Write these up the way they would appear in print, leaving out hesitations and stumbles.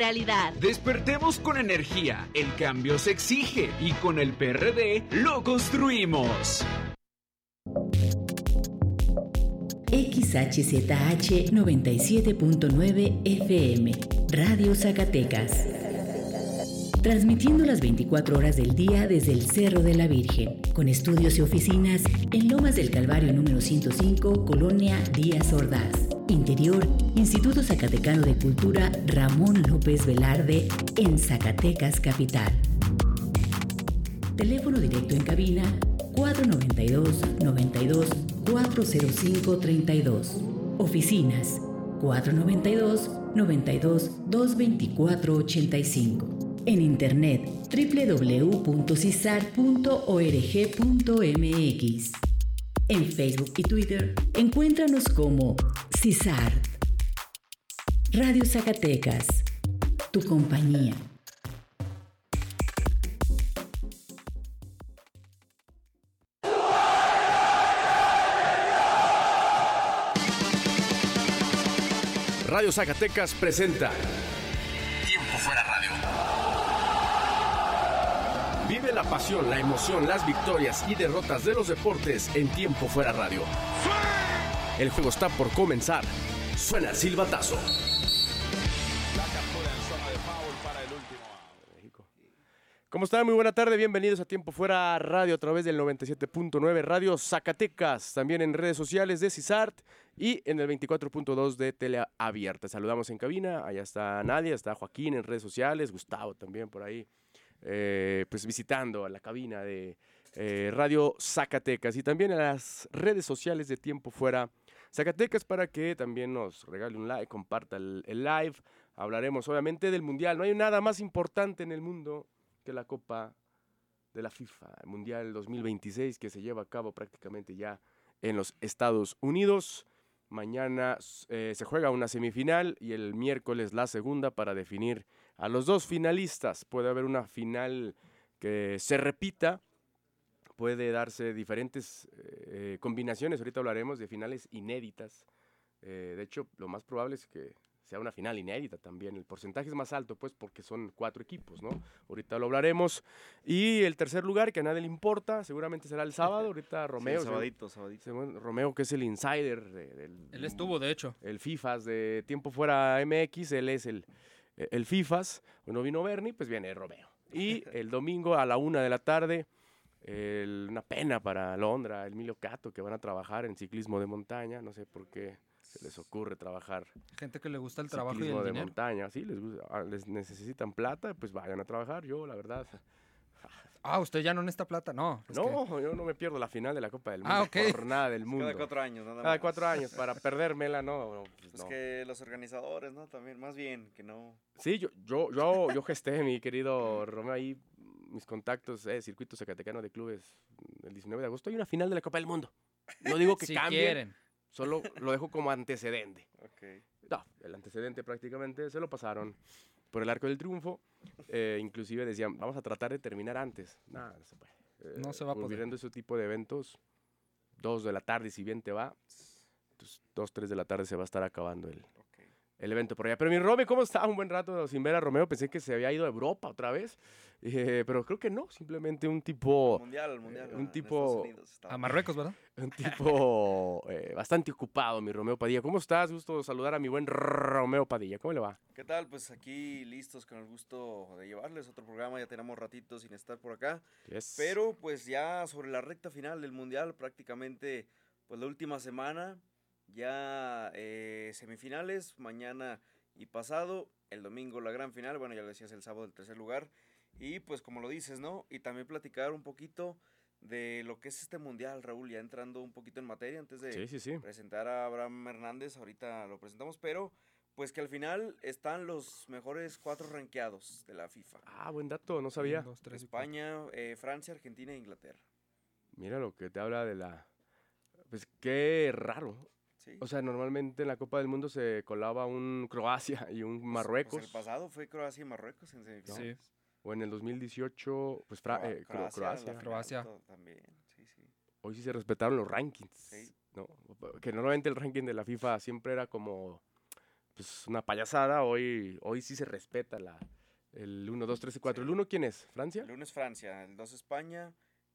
realidad. Despertemos con energía, el cambio se exige y con el PRD lo construimos. XHZH 97.9 FM, Radio Zacatecas. Transmitiendo las 24 horas del día desde el Cerro de la Virgen, con estudios y oficinas en Lomas del Calvario número 105, Colonia Díaz Ordaz. Interior, Instituto Zacatecano de Cultura Ramón López Velarde, en Zacatecas Capital. Teléfono directo en cabina 492-92-405-32. Oficinas 492-92-224-85. En internet www.cisart.org.mx. En Facebook y Twitter encuéntranos como Cisart. Radio Zacatecas, tu compañía. Radio Zacatecas presenta Tiempo Fuera Radio. Vive la pasión, la emoción, las victorias y derrotas de los deportes en Tiempo Fuera Radio. El juego está por comenzar. Suena el silbatazo. La captura en zona de foul para el último. México. ¿Cómo están? Muy buena tarde. Bienvenidos a Tiempo Fuera Radio a través del 97.9 Radio Zacatecas. También en redes sociales de Cisart y en el 24.2 de Tele Abierta. Saludamos en cabina. Allá está Nadia, está Joaquín en redes sociales. Gustavo también por ahí. Pues visitando a la cabina de Radio Zacatecas y también a las redes sociales de Tiempo Fuera Zacatecas para que también nos regale un like, comparta el live. Hablaremos obviamente del Mundial. No hay nada más importante en el mundo que la Copa de la FIFA, el Mundial 2026 que se lleva a cabo prácticamente ya en los Estados Unidos. Mañana se juega una semifinal y el miércoles la segunda para definir a los dos finalistas. Puede haber una final que se repita, puede darse diferentes combinaciones. Ahorita hablaremos de finales inéditas. De hecho, lo más probable es que sea una final inédita también. El porcentaje es más alto, pues, porque son 4 equipos, ¿no? Ahorita lo hablaremos. Y el tercer lugar, que a nadie le importa, seguramente será el sábado. Ahorita Romeo. Sí, sabadito. Romeo, que es el insider. Él estuvo, de hecho. El FIFAs de Tiempo Fuera MX, él es el FIFAs. Bueno, vino Bernie, pues viene Romeo. Y el domingo a la 1 de la tarde, una pena para Londra, el Emilio Cato, que van a trabajar en ciclismo de montaña. No sé por qué se les ocurre trabajar. Gente que le gusta el trabajo y el de dinero. Montaña, sí, les necesitan plata, pues vayan a trabajar. Yo, la verdad. Usted ya no necesita plata, no. Yo no me pierdo la final de la Copa del Mundo por nada del mundo. Cada 4 años, nada más. Cada 4 años, para perdérmela, no. Pues es que los organizadores, ¿no? También, más bien, que no. Sí, yo gesté, mi querido Romeo, ahí mis contactos, Circuito Zacatecano de Clubes, el 19 de agosto, hay una final de la Copa del Mundo. No digo que si cambien, quieren. Solo lo dejo como antecedente. Okay. No, el antecedente prácticamente se lo pasaron por el Arco del Triunfo. Inclusive decían, vamos a tratar de terminar antes. No se puede. No se va a poder. Volviendo ese tipo de eventos, 2 de la tarde, si bien te va, entonces 2, 3 de la tarde se va a estar acabando el evento por allá. Pero mi Rome, ¿cómo está? Un buen rato sin ver a Romeo. Pensé que se había ido a Europa otra vez. Pero creo que no. Simplemente un tipo... Mundial. Un tipo... A Marruecos, ¿verdad? Un tipo bastante ocupado, mi Romeo Padilla. ¿Cómo estás? Gusto saludar a mi buen Romeo Padilla. ¿Cómo le va? ¿Qué tal? Pues aquí listos con el gusto de llevarles otro programa. Ya tenemos ratito sin estar por acá. Yes. Pero pues ya sobre la recta final del Mundial, prácticamente pues la última semana... Ya semifinales, mañana y pasado, el domingo la gran final, bueno, ya lo decías, el sábado el tercer lugar, y pues como lo dices, ¿no? Y también platicar un poquito de lo que es este mundial, Raúl, ya entrando un poquito en materia, antes de presentar a Abraham Hernández, ahorita lo presentamos, pero pues que al final están los mejores 4 rankeados de la FIFA. Buen dato, no sabía. 1, 2, 3, España, Francia, Argentina e Inglaterra. Mira lo que te habla de la... Pues qué raro. Sí. O sea, normalmente en la Copa del Mundo se colaba un Croacia y un Marruecos. Pues el pasado fue Croacia y Marruecos en semifinales. Sí. O en el 2018, pues Croacia. También, sí. Hoy sí se respetaron los rankings. Sí. ¿No? Que normalmente el ranking de la FIFA siempre era como pues una payasada. Hoy sí se respeta el 1, 2, 3 y 4. Sí. ¿El 1 quién es? ¿Francia? El 1 es Francia, el 2 España,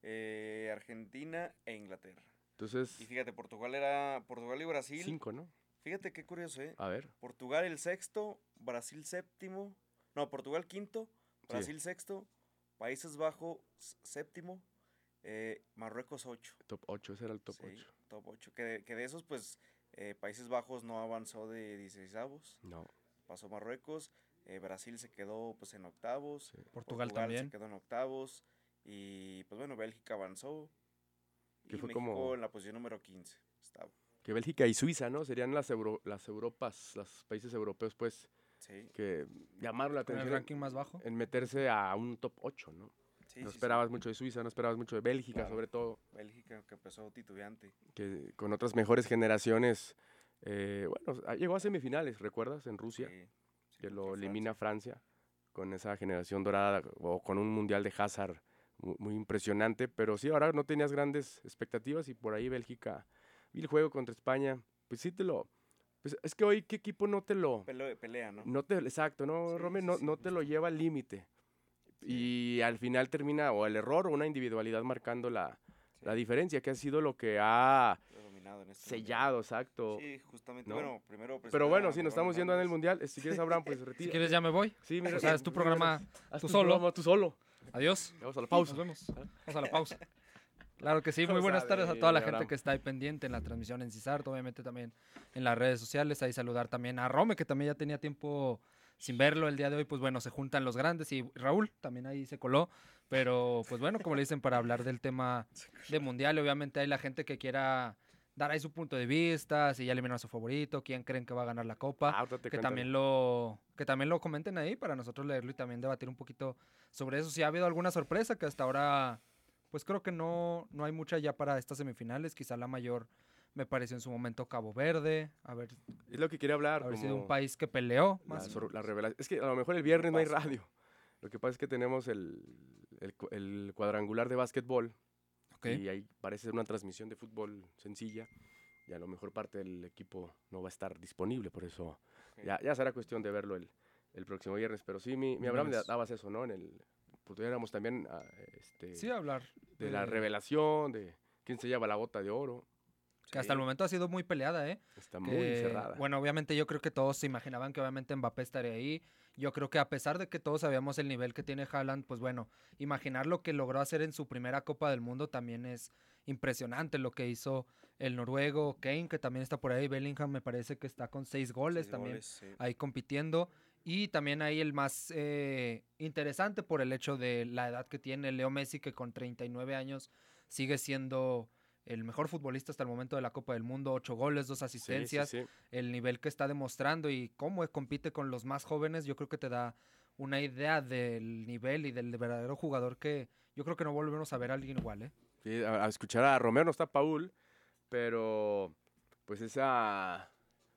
Argentina e Inglaterra. Entonces, Y fíjate, Portugal y Brasil. 5, ¿no? Fíjate qué curioso, ¿eh? A ver. Portugal el sexto, Brasil séptimo. No, Portugal quinto, Brasil sexto, Países Bajos séptimo, Marruecos 8. Top 8, ese era el top Sí, 8. top 8. Que de esos, pues, Países Bajos no avanzó de 16avos. No. Pasó Marruecos. Brasil se quedó, pues, en octavos. Sí. Portugal también. se quedó en octavos. Y, pues, bueno, Bélgica avanzó. Que Y fue México como- en la posición número 15. Estaba. Que Bélgica y Suiza, ¿no? Serían las Europas, los países europeos, pues, Sí, que llamaron la Con el atención ranking más bajo. en meterse a un top 8, ¿no? sí, No sí, esperabas sí. mucho de Suiza, no esperabas mucho de Bélgica, Claro. sobre todo, Bélgica que empezó titubeante. que con otras mejores generaciones, bueno, llegó a semifinales, ¿recuerdas? En Rusia, Sí, sí, que lo contra elimina Francia. Francia, con esa generación dorada, o con un mundial de Hazard muy impresionante, pero sí, ahora no tenías grandes expectativas y por ahí Bélgica, vi el juego contra España, pues sí pues es que hoy, ¿qué equipo no te lo... Pelea, ¿no? Exacto, ¿no, Sí, Rome? sí, No, sí, no te lo justo. lleva al límite. Y al final termina o el error o una individualidad marcando la diferencia, que ha sido lo que ha Dominado en este sellado, exacto. mundial. Sí, justamente. ¿no? Bueno, primero Pero bueno, presentar si a nos Ramón estamos yendo en el Hernández. mundial, si quieres, Abraham, pues Si retira. quieres ya me voy. Sí, mira, O sea, es tu programa haz tú tu solo. programa tú solo. Adiós. Vamos a la pausa. Nos vemos. Vamos a la pausa. Claro que sí, muy Vamos buenas a tardes a ver, toda la Abraham. gente que está ahí pendiente en la transmisión en CISART, obviamente también en las redes sociales, ahí saludar también a Rome, que también ya tenía tiempo sin verlo el día de hoy, pues bueno, se juntan los grandes y Raúl también ahí se coló, pero pues bueno, como le dicen, para hablar del tema de Mundial, obviamente hay la gente que quiera dar ahí su punto de vista, si ya eliminó a su favorito, quién creen que va a ganar la Copa, Ahorita te que cuento. también lo comenten ahí para nosotros leerlo y también debatir un poquito sobre eso, si ha habido alguna sorpresa que hasta ahora... Pues creo que no hay mucha ya para estas semifinales. Quizá la mayor me pareció en su momento Cabo Verde. Haber Es lo que quería hablar. sido un como país que peleó. la, Más la revelación. Es que a lo mejor el viernes no hay Paso. radio. Lo que pasa es que tenemos el cuadrangular de básquetbol. Ok. Y ahí parece ser una transmisión de fútbol sencilla. Y a lo mejor parte del equipo no va a estar disponible. Por eso Ok. ya será cuestión de verlo el próximo viernes. Pero sí, mi Abraham, Lunes. dabas eso, ¿no? Pudiéramos también Sí, hablar. de la revelación, de quién se lleva la bota de oro. Que hasta el momento ha sido muy peleada, ¿eh? Está muy Que, cerrada. Bueno, obviamente yo creo que todos se imaginaban que obviamente Mbappé estaría ahí. Yo creo que a pesar de que todos sabíamos el nivel que tiene Haaland, pues bueno, imaginar lo que logró hacer en su primera Copa del Mundo también es impresionante lo que hizo el noruego Kane, que también está por ahí. Bellingham me parece que está con 6 goles 6 también goles, sí. ahí compitiendo. Y también ahí el más interesante por el hecho de la edad que tiene Leo Messi, que con 39 años sigue siendo el mejor futbolista hasta el momento de la Copa del Mundo, 8 goles, 2 Sí, asistencias, sí. el nivel que está demostrando y cómo compite con los más jóvenes, yo creo que te da una idea del nivel y del verdadero jugador que yo creo que no volvemos a ver a alguien igual, ¿eh? Sí, a escuchar a Romeo no está Paul, pero pues esa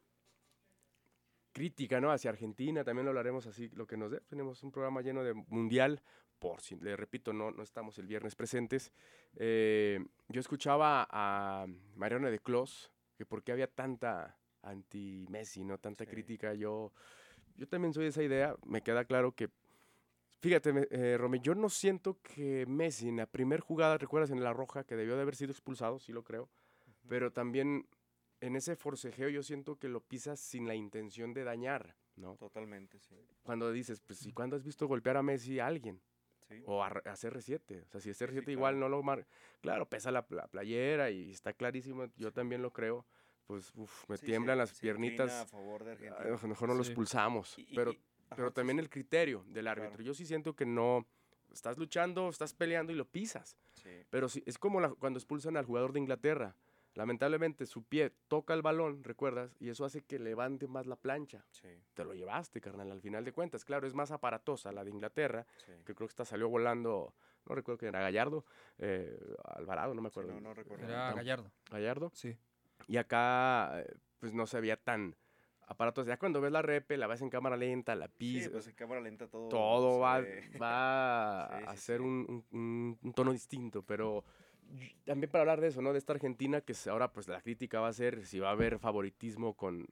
crítica, ¿no? Hacia Argentina, también lo hablaremos así, lo que nos dé. Tenemos un programa lleno de mundial, por si, le repito, no estamos el viernes presentes. Yo escuchaba a Mariano de Clos, que por qué había tanta anti-Messi, ¿no? Tanta Sí. crítica. Yo también soy de esa idea, me queda claro que, fíjate, Romeo, yo no siento que Messi en la primera jugada, ¿recuerdas en la roja, que debió de haber sido expulsado? Sí lo creo, pero también en ese forcejeo yo siento que lo pisas sin la intención de dañar, ¿no? Totalmente, sí. Cuando dices, pues, ¿y cuándo has visto golpear a Messi a alguien? Sí. O a CR7. O sea, si CR7 Sí, igual claro. no lo marca. Claro, pesa la playera y está clarísimo, yo también lo creo. Pues, me Sí, tiemblan las se inclina piernitas. a favor de Argentina. A lo mejor no lo Sí. expulsamos. Y- y- pero y- ajá, pero sí, también sí. el criterio del árbitro. Claro. Yo sí siento que no. Estás luchando, estás peleando y lo pisas. Sí. Pero sí, es como cuando expulsan al jugador de Inglaterra. Lamentablemente su pie toca el balón, ¿recuerdas? Y eso hace que levante más la plancha. Sí, Te lo llevaste, carnal, al final de cuentas. Claro, es más aparatosa la de Inglaterra, sí. que creo que esta salió volando, no recuerdo quién era, Gallardo, Alvarado, no me Sí, acuerdo. no recuerdo. Era Tam- Gallardo. Gallardo. Sí. Y acá, pues no se veía tan aparatosa. Ya cuando ves la repe, la ves en cámara lenta, la Sí, pisas. pues en cámara lenta todo. Todo se va, ve. va Sí, a sí, ser sí. un tono distinto, pero también para hablar de eso, ¿no? De esta Argentina, que ahora pues la crítica va a ser si va a haber favoritismo con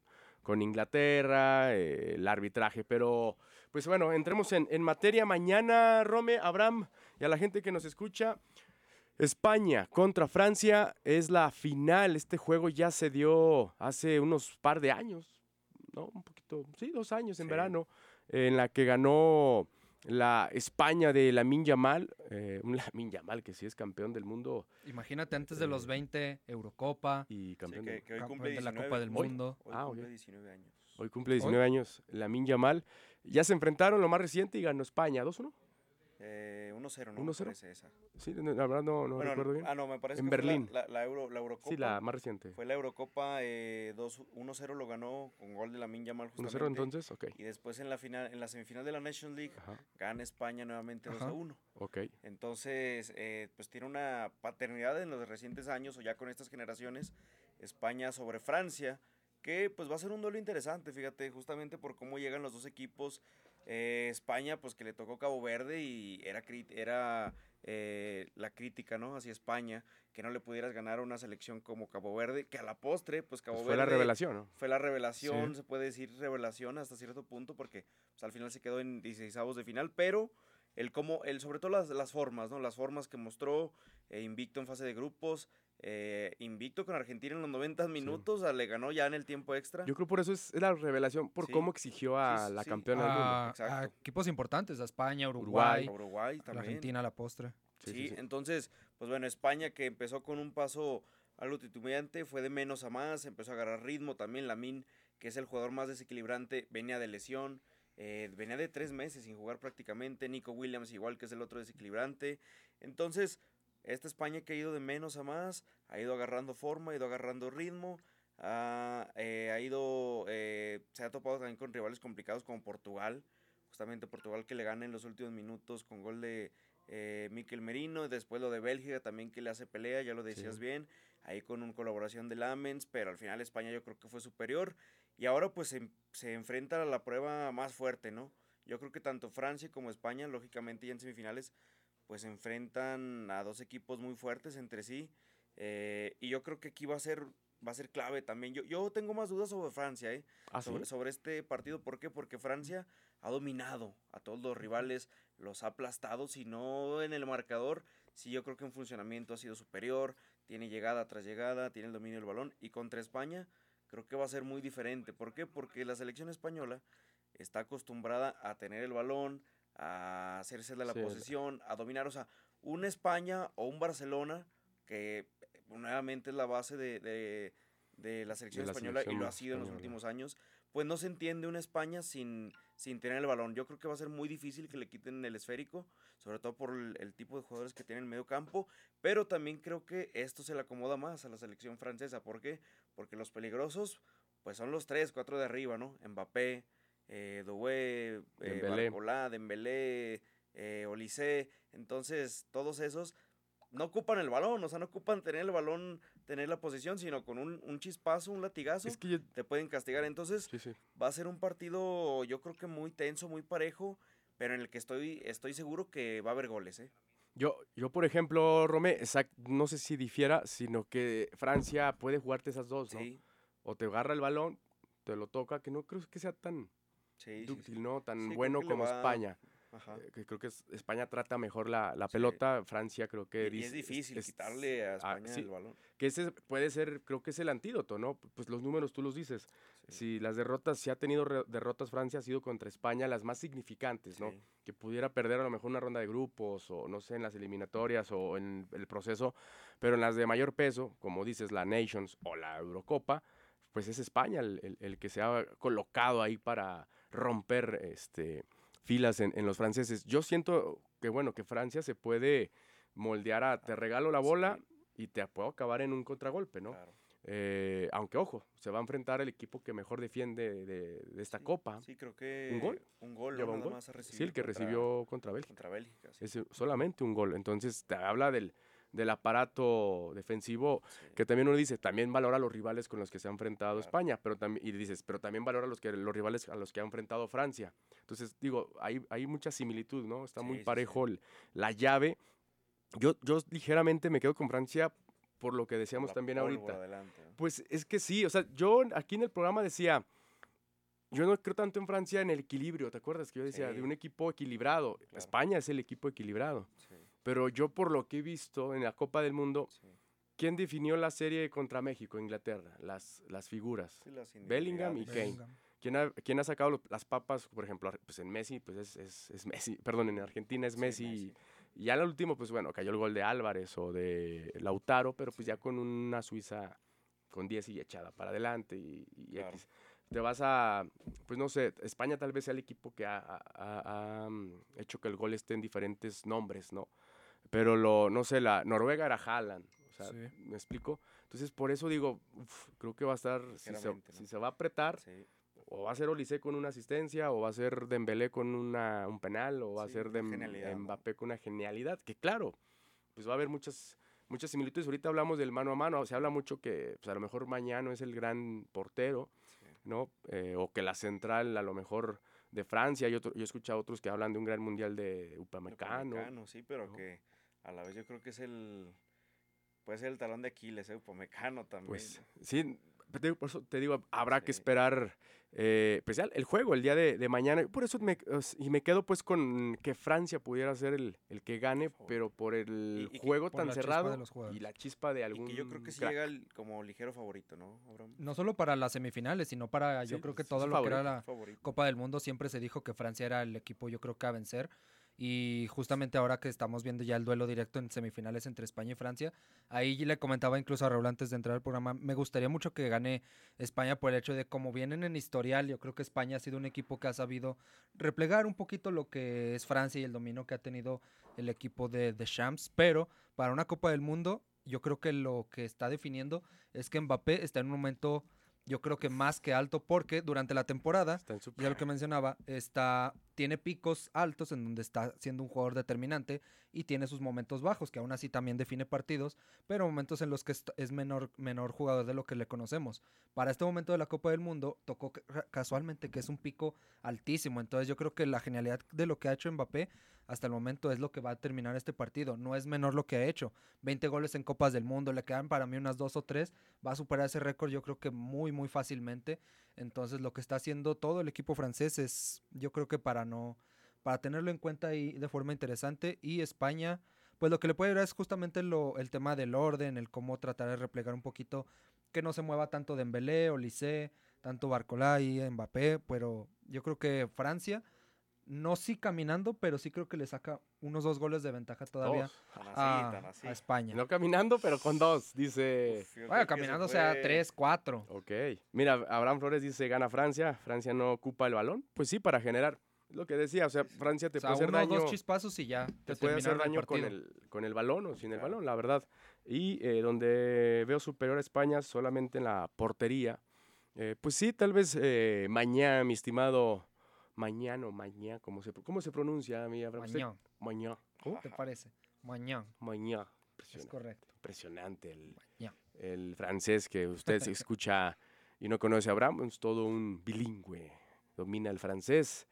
con Inglaterra, el arbitraje. Pero, pues bueno, entremos en materia. Mañana, Rome, Abraham y a la gente que nos escucha, España contra Francia es la final. Este juego ya se dio hace unos par de años, ¿no? Un poquito, sí, 2 años en verano, en la que ganó la España de Lamine Yamal, un Lamine Yamal que sí es campeón del mundo. Imagínate, antes de los 20, Eurocopa, Y campeón que hoy campeón cumple de la 19. Copa del Mundo. Hoy Ah, cumple ok. 19 años. Hoy cumple 19 años Lamine Yamal. Ya se enfrentaron lo más reciente y ganó España 2-1. 1-0, ¿no? 1-0. Me parece esa. Sí, la verdad no Bueno, recuerdo bien. no, me parece En que fue Berlín. la Eurocopa. Sí, la más reciente. Fue la Eurocopa, 1-0 lo ganó con gol de Lamine Yamal 1-0 justamente. entonces, ok. Y después en la semifinal de la Nations League Ajá, gana España nuevamente 2-1. ok. Entonces, pues tiene una paternidad en los recientes años o ya con estas generaciones, España sobre Francia, que pues va a ser un duelo interesante, fíjate, justamente por cómo llegan los dos equipos. España, pues que le tocó Cabo Verde y era la crítica, ¿no? Hacia España, que no le pudieras ganar a una selección como Cabo Verde, que a la postre, pues Cabo Pues Verde fue la revelación, ¿no? fue la revelación, Sí. se puede decir revelación hasta cierto punto, porque pues, al final se quedó en 16avos de final, pero sobre todo las formas, ¿no? Las formas que mostró, invicto en fase de grupos, invicto con Argentina en los 90 minutos, le ganó ya en el tiempo extra. Yo creo por eso es la revelación, por Sí. cómo exigió a Sí, la sí. campeona del mundo. A Exacto. equipos importantes, a España, Uruguay. Uruguay, Uruguay la también. Argentina a la postre. Sí, entonces, pues bueno, España que empezó con un paso algo titubeante, fue de menos a más, empezó a agarrar ritmo también. Lamine, que es el jugador más desequilibrante, venía de lesión, venía de 3 meses sin jugar prácticamente. Nico Williams igual, que es el otro desequilibrante. Entonces, esta España que ha ido de menos a más, ha ido agarrando forma, ha ido agarrando ritmo, se ha topado también con rivales complicados como Portugal, justamente Portugal que le gana en los últimos minutos con gol de Mikel Merino, y después lo de Bélgica también que le hace pelea, ya lo decías bien, ahí con una colaboración de Lamens, pero al final España yo creo que fue superior, y ahora pues se enfrenta a la prueba más fuerte, ¿no? Yo creo que tanto Francia como España, lógicamente ya en semifinales, pues se enfrentan a 2 equipos muy fuertes entre sí, y yo creo que aquí va a ser clave también. Yo tengo más dudas sobre Francia, ¿Ah, sí? sobre este partido. ¿Por qué? Porque Francia ha dominado a todos los rivales, los ha aplastado, si no en el marcador, sí yo creo que en funcionamiento ha sido superior, tiene llegada tras llegada, tiene el dominio del balón, y contra España creo que va a ser muy diferente. ¿Por qué? Porque la selección española está acostumbrada a tener el balón, a hacerse de la posesión, a dominar, o sea, una España o un Barcelona que nuevamente es la base de la selección española y lo ha sido en los últimos años, pues no se entiende una España sin tener el balón. Yo creo que va a ser muy difícil que le quiten el esférico, sobre todo por el tipo de jugadores que tiene en el medio campo, pero también creo que esto se le acomoda más a la selección francesa. ¿Por qué? Porque los peligrosos pues son los 3, 4 de arriba, ¿no? Mbappé, Doué, Barcola, Dembélé, Olise. Entonces todos esos no ocupan el balón, o sea, no ocupan tener el balón, tener la posición, sino con un chispazo, un latigazo, Es que te pueden castigar. Entonces va a ser un partido yo creo que muy tenso, muy parejo, pero en el que estoy seguro que va a haber goles, ¿eh? Yo por ejemplo, Romé, no sé si difiera, sino que Francia puede jugarte esas dos, ¿no? Sí. O te agarra el balón, te lo toca, que no creo que sea tan dúctil, ¿no? Tan Sí, bueno creo que como España. Ajá. Que creo que España trata mejor la pelota, Francia creo que... Y es difícil quitarle a España el balón. Que ese puede ser, creo que es el antídoto, ¿no? Pues los números tú los dices. Si las derrotas, si ha tenido derrotas Francia, ha sido contra España las más significantes, ¿no? Que pudiera perder a lo mejor una ronda de grupos o no sé, en las eliminatorias o en el proceso, pero en las de mayor peso, como dices, la Nations o la Eurocopa, pues es España el que se ha colocado ahí para romper filas en los franceses. Yo siento que, bueno, que Francia se puede moldear a te regalo la bola y te puedo acabar en un contragolpe, ¿no? Claro. Aunque, ojo, se va a enfrentar el equipo que mejor defiende de esta copa. Sí, creo que ¿Un gol? Un gol, ¿Lleva un nada gol? más ha recibido Sí, el que recibió contra Bélgica. Contra Bélgica, sí. Es solamente un gol. Entonces, te habla del aparato defensivo, que también uno dice, también valora a los rivales con los que se ha enfrentado España, pero también valora los rivales a los que ha enfrentado Francia. Entonces, digo, hay mucha similitud, ¿no? Está muy parejo la llave. Yo ligeramente me quedo con Francia por lo que decíamos también ahorita. Adelante, ¿no? Pues es que sí, o sea, yo aquí en el programa decía, yo no creo tanto en Francia en el equilibrio, ¿te acuerdas que yo decía de un equipo equilibrado? Claro. España es el equipo equilibrado. Sí, Pero yo por lo que he visto en la Copa del Mundo, ¿quién definió la serie contra México, Inglaterra? Las figuras. sí, las Bellingham y individualidades. Kane. ¿Quién ha sacado las papas, por ejemplo? Pues en Messi, pues es Messi. Perdón, en Argentina es Sí, Messi. Y ya al último, pues bueno, cayó el gol de Álvarez o de Lautaro, pero pues ya con una Suiza con 10 y echada para adelante y Claro. X. Te vas a, pues no sé, España tal vez sea el equipo que ha hecho que el gol esté en diferentes nombres, ¿no? Pero no sé, la Noruega era Haaland, o sea, Sí. ¿me explico? Entonces, por eso digo, creo que va a estar, Ligeramente, ¿no? si se va a apretar, Sí, o va a ser Olise con una asistencia, o va a ser Dembélé con un penal, o va a Sí, ser una genialidad, ¿no? Mbappé con una genialidad, que claro, pues va a haber muchas similitudes. Ahorita hablamos del mano a mano, se habla mucho que pues, a lo mejor Mañano es el gran portero, sí. ¿no? O que la central a lo mejor de Francia, yo he escuchado otros que hablan de un gran mundial de Upamecano. Upamecano, sí, pero ¿no? que a la vez yo creo que puede ser el talón de Aquiles, Upamecano también. Pues sí, por eso te digo, habrá que Sí. esperar pues ya el juego el día de mañana. Por eso me quedo pues con que Francia pudiera ser el que gane, Favorito. pero por el Y que- juego por tan la chispa cerrado de los jugadores. y la chispa de Y algún que yo creo que sí crack. llega como ligero favorito, ¿no, Abraham? No solo para las semifinales, sino para, yo Sí, creo que es todo su lo que era favorito. la Favorito. Copa del Mundo siempre se dijo que Francia era el equipo, yo creo que a vencer. Y justamente ahora que estamos viendo ya el duelo directo en semifinales entre España y Francia, ahí le comentaba incluso a Raúl antes de entrar al programa, me gustaría mucho que gane España por el hecho de como vienen en historial, yo creo que España ha sido un equipo que ha sabido replegar un poquito lo que es Francia y el dominio que ha tenido el equipo de Champs, pero para una Copa del Mundo, yo creo que lo que está definiendo es que Mbappé está en un momento, yo creo que más que alto, porque durante la temporada, Está en su ya lo que mencionaba, tiene picos altos en donde está siendo un jugador determinante y tiene sus momentos bajos, que aún así también define partidos, pero momentos en los que es menor jugador de lo que le conocemos. Para este momento de la Copa del Mundo, tocó casualmente que es un pico altísimo, entonces yo creo que la genialidad de lo que ha hecho Mbappé hasta el momento es lo que va a terminar este partido. No es menor lo que ha hecho. 20 goles en Copas del Mundo, le quedan para mí unas 2 o 3. Va a superar ese récord yo creo que muy, muy fácilmente. Entonces lo que está haciendo todo el equipo francés es, yo creo que para tenerlo en cuenta y de forma interesante. Y España, pues lo que le puede ayudar es justamente el tema del orden, el cómo tratar de replegar un poquito, que no se mueva tanto Dembélé, Olise, tanto Barcola y Mbappé, pero yo creo que Francia, no sí caminando, pero sí creo que le saca unos 2 goles de ventaja todavía Dos. Tan así. a España. No caminando, pero con 2, dice. Uf, yo creo Vaya, que se caminando sea fue- 3, 4. Ok. Mira, Abraham Flores dice, gana Francia, Francia no ocupa el balón. Pues sí, para generar. Es lo que decía, o sea, Francia te O sea, puede hacer uno o daño. dos chispazos y ya Te puede hacer terminaron el daño partido. con el balón o sin el Claro. balón, la verdad. Y donde veo superior a España solamente en la portería. Pues sí, tal vez mañana, mi estimado Mañana, ¿cómo se pronuncia, mi Abraham? Mañana. Mañana. ¿Cómo te parece? Mañana. Mañana. Es correcto. Impresionante Mañana. el francés que usted se escucha y no conoce a Abraham, es todo un bilingüe. Domina el francés,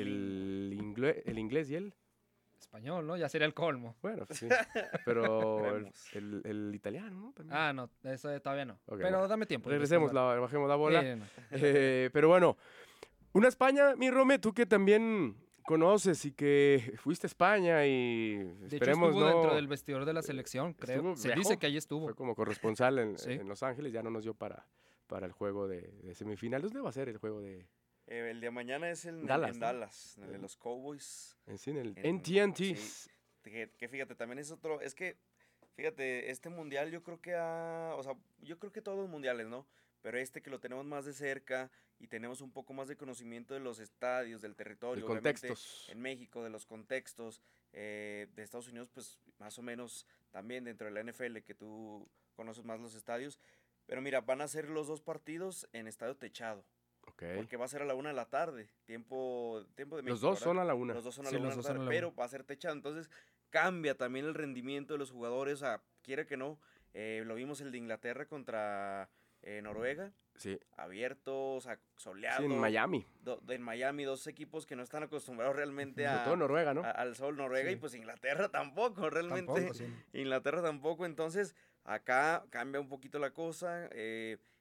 el inglés y el... Español, ¿no? Ya sería el colmo. Bueno, sí. Pero Vemos. el italiano, ¿no? También. Ah, no, eso todavía no. Ok, pero bueno. dame tiempo. Regresemos, después bajemos la bola. Sí, no. Pero bueno, una España, mi Rome, tú que también conoces y que fuiste a España y De hecho, esperemos estuvo no... dentro del vestidor de la selección, creo. Estuvo, Se viajó, dice que ahí estuvo. Fue como corresponsal Sí. en Los Ángeles, ya no nos dio para el juego de semifinal. ¿Dónde va a ser el juego de...? El de mañana es en Dallas, en ¿no? Dallas, en el de los Cowboys. En el En- NTNT. sí. Que fíjate, también es otro, es que, fíjate, este mundial yo creo que o sea, yo creo que todos los mundiales, ¿no? Pero este que lo tenemos más de cerca y tenemos un poco más de conocimiento de los estadios, del territorio, De obviamente, contextos. en México, de los contextos, de Estados Unidos, pues más o menos también dentro de la NFL, que tú conoces más los estadios. Pero mira, van a ser los 2 partidos en estadio techado, Ok. porque va a ser a la 1 de la tarde, tiempo de México. Los dos ¿verdad? son a la una. Los dos son a Sí, la 1 los de la dos son a tarde, la pero una. va a ser techado. Entonces cambia también el rendimiento de los jugadores. O sea, quiere que no. Lo vimos el de Inglaterra contra Noruega. Sí. Abierto, o sea, soleado. Sí, en Miami. En Miami, 2 equipos que no están acostumbrados realmente Sobre todo Noruega, ¿no? al sol. Noruega Sí. y pues Inglaterra tampoco, realmente. Tampoco, sí. Inglaterra tampoco. Entonces acá cambia un poquito la cosa.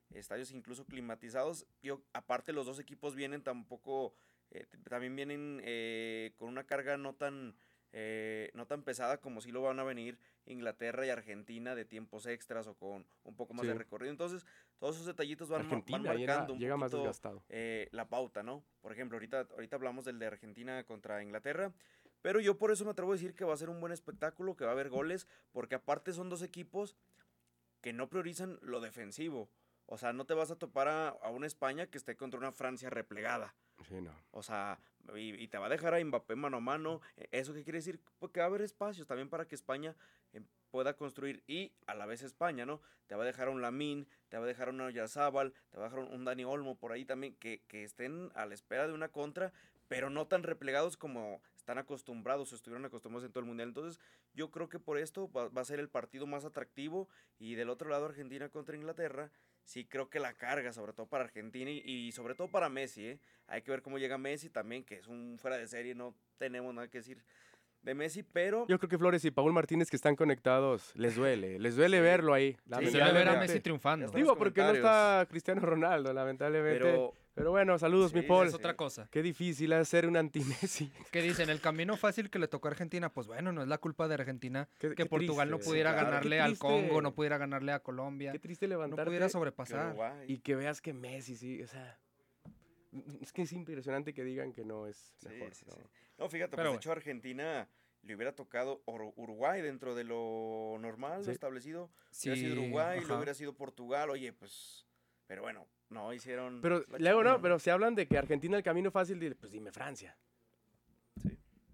estadios incluso climatizados. Aparte los dos equipos vienen también vienen con una carga no tan pesada como si lo van a venir Inglaterra y Argentina de tiempos extras o con un poco más de recorrido. Entonces, todos esos detallitos van marcando llega un más poquito desgastado. La pauta, ¿no? Por ejemplo, ahorita hablamos del de Argentina contra Inglaterra, pero yo por eso me atrevo a decir que va a ser un buen espectáculo, que va a haber goles, porque aparte son dos equipos que no priorizan lo defensivo. O sea, no te vas a topar a una España que esté contra una Francia replegada. Sí, no. O sea, y te va a dejar a Mbappé mano a mano. ¿Eso qué quiere decir? Porque va a haber espacios también para que España pueda construir, y a la vez España, ¿no? Te va a dejar a un Lamine, te va a dejar a un Oyarzábal, te va a dejar un Dani Olmo por ahí también, que estén a la espera de una contra, pero no tan replegados como están acostumbrados o estuvieron acostumbrados en todo el Mundial. Entonces, yo creo que por esto va a ser el partido más atractivo. Y del otro lado, Argentina contra Inglaterra, sí creo que la carga, sobre todo para Argentina y sobre todo para Messi, ¿eh? Hay que ver cómo llega Messi también, que es un fuera de serie, no tenemos nada que decir de Messi, pero... Yo creo que Flores y Paul Martínez, que están conectados, les duele verlo ahí. Se debe ver a Messi triunfando. Digo, porque no está Cristiano Ronaldo, lamentablemente. Pero bueno, saludos, mi Paul. Es otra cosa. Qué difícil es ser un anti-Messi. ¿Qué dicen? El camino fácil que le tocó a Argentina, pues bueno, no es la culpa de Argentina que Qué Portugal triste, no pudiera claro, ganarle qué al triste. Congo, no pudiera ganarle a Colombia, Qué triste no levantarte pudiera sobrepasar. y que veas que Messi, sí, o sea... Es que es impresionante que digan que no es mejor. Sí. ¿No? No, fíjate, Pero pues de hecho Argentina le hubiera tocado Uruguay dentro de lo normal, lo establecido. Sí, Hubiera sido Uruguay, ajá. luego hubiera sido Portugal, oye, pues... Pero bueno, no hicieron... Pero la luego chamba. no, pero si hablan de que Argentina el camino fácil, pues dime Francia. Sí.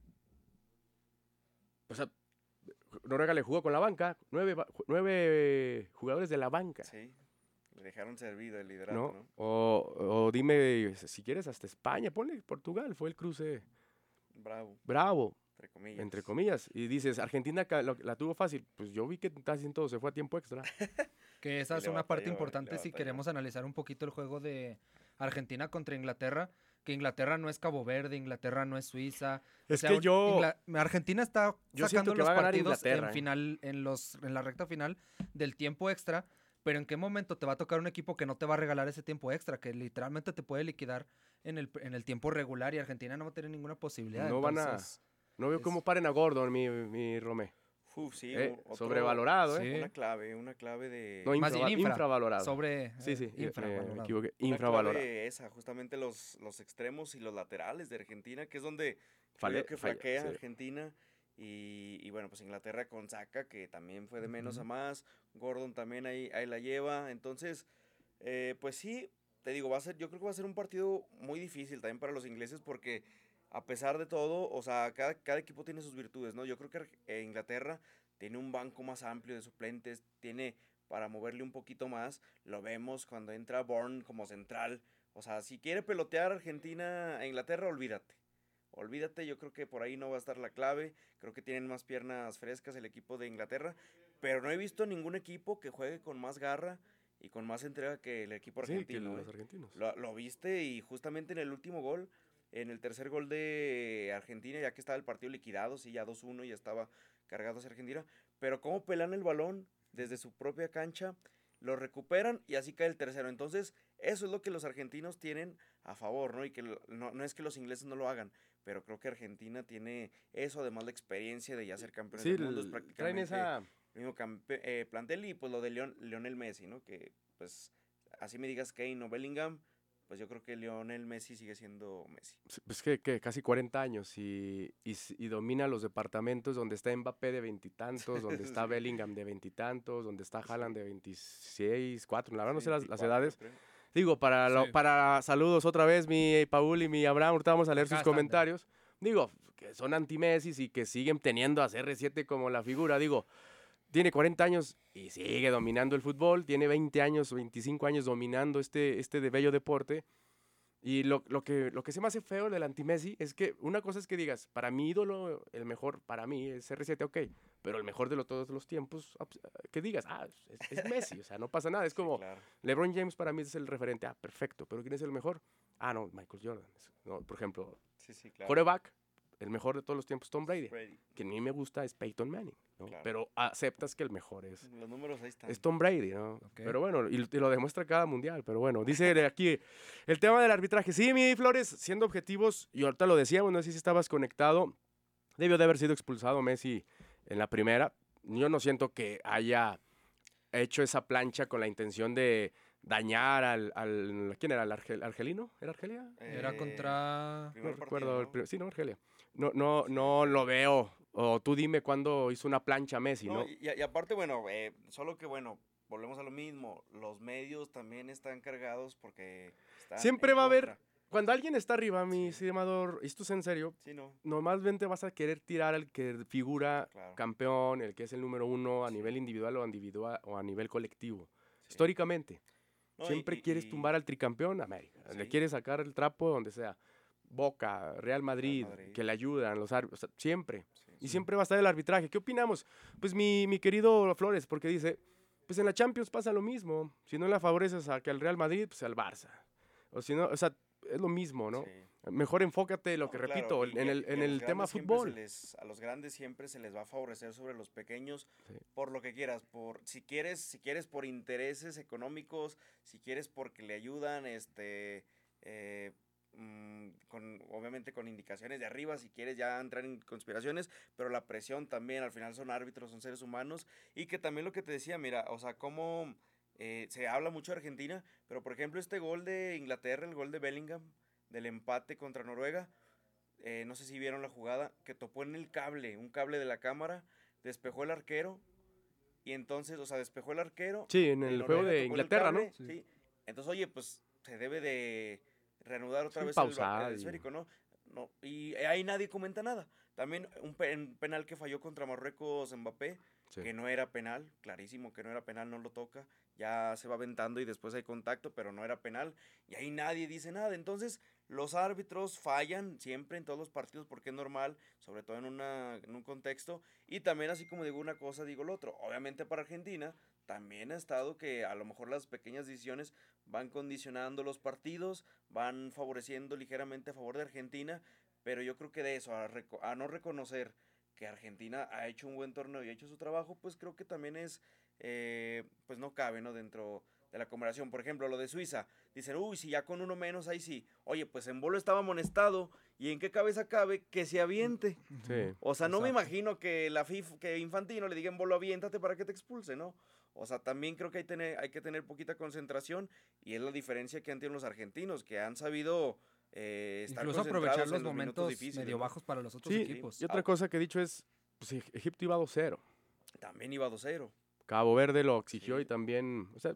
O sea, Noruega le jugó con la banca, 9 jugadores de la banca. Sí, le dejaron servido el liderato, ¿no? O dime, si quieres, hasta España, ponle Portugal, fue el cruce bravo, entre comillas. Y dices, Argentina la tuvo fácil, pues yo vi que casi en todo se fue a tiempo extra. Que esa es Le una parte batalló, importante le si batalló. queremos analizar un poquito el juego de Argentina contra Inglaterra, que Inglaterra no es Cabo Verde, Inglaterra no es Suiza. Es que yo- Argentina está yo siento sacando que los va a ganar partidos Inglaterra, en la recta final del tiempo extra, pero ¿en qué momento te va a tocar un equipo que no te va a regalar ese tiempo extra, que literalmente te puede liquidar en el tiempo regular, y Argentina no va a tener ninguna posibilidad? No van a- Entonces, No veo cómo paren a Gordon, mi Romé. Sí, Sobrevalorado, Sí. Una clave de... No, Más bien infravalorado. sobre Sí, me infravalorado. equivoqué. Una Infravalorado. clave esa, justamente los extremos y los laterales de Argentina, que es donde Falla, creo que flaquea sí. Argentina. Y bueno, pues Inglaterra con Saka, que también fue de menos a más. Gordon también ahí la lleva. Entonces, pues sí, te digo, yo creo que va a ser un partido muy difícil también para los ingleses, porque a pesar de todo, o sea, cada equipo tiene sus virtudes, ¿no? Yo creo que Inglaterra tiene un banco más amplio de suplentes, tiene para moverle un poquito más. Lo vemos cuando entra Bourne como central. O sea, si quiere pelotear Argentina a Inglaterra, olvídate, yo creo que por ahí no va a estar la clave. Creo que tienen más piernas frescas el equipo de Inglaterra, pero no he visto ningún equipo que juegue con más garra y con más entrega que el equipo argentino. Sí, que los argentinos. Lo viste, y justamente en el último gol, en el tercer gol de Argentina, ya que estaba el partido liquidado, sí, ya 2-1, ya estaba cargado hacia Argentina, pero cómo pelan el balón desde su propia cancha, lo recuperan y así cae el tercero. Entonces, eso es lo que los argentinos tienen a favor, ¿no? Y que no es que los ingleses no lo hagan, pero creo que Argentina tiene eso, además la experiencia de ya ser campeones Sí, del mundo, es traen prácticamente esa... el mismo plantel. Y pues lo de Lionel Messi, ¿no? Que pues así me digas Kane o Bellingham, pues yo creo que Lionel Messi sigue siendo Messi. Pues que casi 40 años y domina los departamentos donde está Mbappé de 20 y tantos, donde está Sí. Bellingham de 20 y tantos, donde está Haaland de 26, 4, la verdad no sé las 24, edades. creo. Digo, Sí. para saludos otra vez, mi Paul y mi Abraham, ahorita vamos a leer Acá sus están. comentarios. Digo, que son anti-Messi y que siguen teniendo a CR7 como la figura. Digo, tiene 40 años y sigue dominando el fútbol, tiene 20 años, 25 años dominando este de bello deporte. Y lo que se me hace feo del anti-Messi es que una cosa es que digas, para mi ídolo, el mejor para mí es CR7, ok, pero el mejor de todos los tiempos, que digas, es Messi, o sea, no pasa nada. Es como, Claro. LeBron James para mí es el referente, perfecto, pero ¿quién es el mejor? No, Michael Jordan. No, por ejemplo, Sí, claro. quarterback, el mejor de todos los tiempos, Tom Brady. Brady. Que a mí me gusta es Peyton Manning, ¿no? Claro. Pero aceptas que el mejor es Los números ahí están. Tom Brady, ¿no? Ok. Pero bueno, y lo demuestra cada mundial. Pero bueno, dice de aquí el tema del arbitraje. Sí, mi Flores, siendo objetivos, y ahorita lo decíamos, no sé si estabas conectado, debió de haber sido expulsado Messi en la primera. Yo no siento que haya hecho esa plancha con la intención de dañar ¿quién era? ¿Argelino? ¿Era Argelia? Era contra... No primer recuerdo. partido, ¿no? Sí, no, Argelia. No lo veo. O tú dime cuándo hizo una plancha Messi, ¿no? No, y aparte, bueno, solo que, bueno, volvemos a lo mismo. Los medios también están cargados porque están Siempre en va a haber, contra. cuando alguien está arriba, mi Sí. estimador, y esto es en serio, Sí, no, normalmente vas a querer tirar al que figura claro. campeón, el que es el número uno a Sí. nivel individual o a nivel colectivo. Sí. Históricamente, No, siempre quieres tumbar al tricampeón América. Le Sí. quieres sacar el trapo donde sea. Boca, Real Madrid, Madrid. que le ayudan los árbitros, o sea, siempre. Sí, Y sí. siempre va a estar el arbitraje. ¿Qué opinamos? Pues mi querido Flores, porque dice, pues en la Champions pasa lo mismo. Si no la favoreces a que al Real Madrid, pues al Barça. O si no, o sea, es lo mismo, ¿no? Sí. Mejor enfócate, lo No, que claro, repito, y en que- el, que en a el los tema grandes siempre fútbol. a los grandes siempre se les va a favorecer sobre los pequeños Sí. por lo que quieras, si quieres por intereses económicos, si quieres porque le ayudan, obviamente con indicaciones de arriba, si quieres ya entrar en conspiraciones, pero la presión también, al final son árbitros, son seres humanos, y que también lo que te decía, mira, o sea, cómo se habla mucho de Argentina, pero por ejemplo este gol de Inglaterra, el gol de Bellingham, del empate contra Noruega, no sé si vieron la jugada, que topó en el cable, un cable de la cámara, despejó el arquero, y entonces, o sea, despejó el arquero. Sí, en el Noruega juego tocó de el Inglaterra, ¿no? cable, sí. Entonces, oye, pues se debe de reanudar otra Sí, vez pausar el y- esférico, ¿no? No, y ahí nadie comenta nada. También un penal que falló contra Marruecos Mbappé, Sí. que no era penal, clarísimo que no era penal, no lo toca, ya se va aventando y después hay contacto, pero no era penal, y ahí nadie dice nada. Entonces, los árbitros fallan siempre en todos los partidos porque es normal, sobre todo en un contexto, y también así como digo una cosa, digo lo otro. Obviamente para Argentina también ha estado que a lo mejor las pequeñas decisiones van condicionando los partidos, van favoreciendo ligeramente a favor de Argentina, pero yo creo que de eso, a no reconocer que Argentina ha hecho un buen torneo y ha hecho su trabajo, pues creo que también es, pues no cabe, ¿no? Dentro de la conversación. Por ejemplo, lo de Suiza, dicen, uy, si ya con uno menos, ahí sí. Oye, pues en Bolo estaba amonestado, ¿y en qué cabeza cabe que se aviente? Sí. O sea, no me Exacto. imagino que que Infantino le diga en Bolo, aviéntate para que te expulse, ¿no? O sea, también creo que hay que tener poquita concentración, y es la diferencia que han tenido los argentinos, que han sabido estar Incluso concentrados aprovechar los en minutos momentos difíciles, medio ¿no? bajos para los otros Sí, equipos. y otra cosa que he dicho es, pues Egipto iba 2-0. También iba 2-0. Cabo Verde lo exigió Sí. y también, o sea,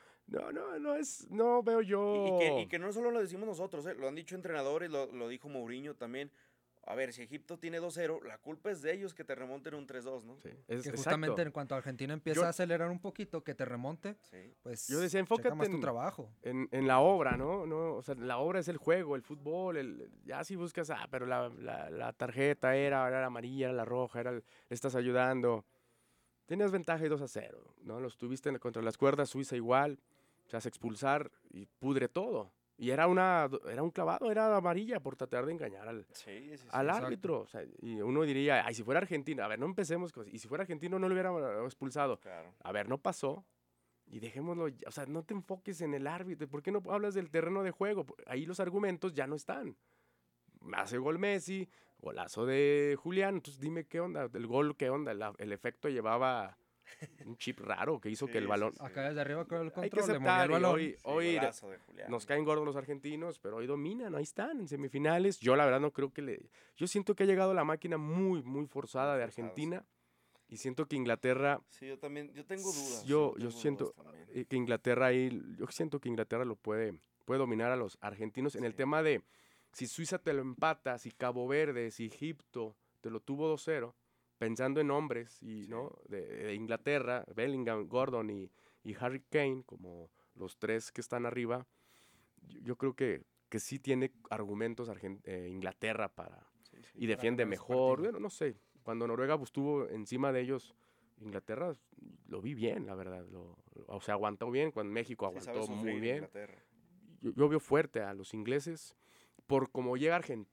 no veo yo. Y que no solo lo decimos nosotros, lo han dicho entrenadores, lo dijo Mourinho también. A ver, si Egipto tiene 2-0, la culpa es de ellos que te remonten un 3-2, ¿no? Sí, Que justamente exacto. en cuanto Argentina empieza Yo- a acelerar un poquito, que te remonte, Sí. pues Yo decía, checa enfócate más tu en- trabajo. En la obra, ¿no? O sea, la obra es el juego, el fútbol, ya si buscas, pero la tarjeta era amarilla, era la roja, le estás ayudando. Tenías ventaja y 2-0, ¿no? Los tuviste contra las cuerdas, Suiza igual, se hace expulsar y pudre todo. Y era un clavado, era amarilla por tratar de engañar al exacto. árbitro. O sea, y uno diría, ay, si fuera Argentina, a ver, no empecemos con, y si fuera argentino no lo hubiera expulsado. Claro. A ver, no pasó. Y dejémoslo, o sea, no te enfoques en el árbitro. ¿Por qué no hablas del terreno de juego? Ahí los argumentos ya no están. Hace gol Messi, golazo de Julián. Entonces dime qué onda, el gol, qué onda. El efecto llevaba un chip raro que hizo que el Sí, balón... sí, sí. Acá desde arriba creo el Hay que control, le movió aceptar, el y balón. hoy Golazo de Julián. nos caen gordos los argentinos, pero hoy dominan, ahí están, en semifinales. Yo la verdad no creo que Yo siento que ha llegado la máquina muy, muy forzada de forzado, Argentina. Y siento que Inglaterra... Sí, yo tengo dudas. Yo tengo siento dudas también. que Inglaterra ahí, yo siento que Inglaterra lo puede dominar a los argentinos en el Sí. tema de si Suiza te lo empata, si Cabo Verde, si Egipto te lo tuvo 2-0, pensando en hombres y Sí. no de Inglaterra, Bellingham, Gordon y Harry Kane como los tres que están arriba, yo creo que sí tiene argumentos Inglaterra para Sí, sí. y defiende ganar ese mejor. partido. Bueno, no sé. Cuando Noruega estuvo encima de ellos, Inglaterra lo vi bien, la verdad. O sea, aguantó bien. Cuando México Sí, sabe aguantó muy sufrir bien. Inglaterra. Yo veo fuerte a los ingleses por cómo llega Argentina.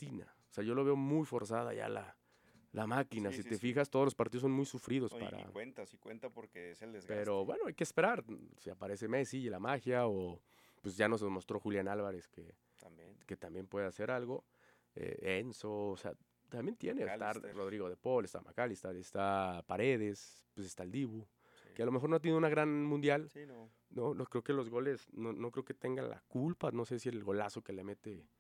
O sea, yo lo veo muy forzada ya la máquina. Sí, Si sí, te sí. fijas, todos los partidos son muy sufridos No, para... y cuenta porque es el desgaste. Pero bueno, hay que esperar. Si aparece Messi y la magia, o pues ya nos demostró Julián Álvarez que también puede hacer algo. Enzo, o sea, también tiene. Está McAllister. Rodrigo de Paul, está McAllister, está Paredes, pues está el Dibu. Sí. Que a lo mejor no ha tenido una gran mundial. Sí, no. No creo que los goles, no creo que tenga la culpa. No sé si el golazo que le mete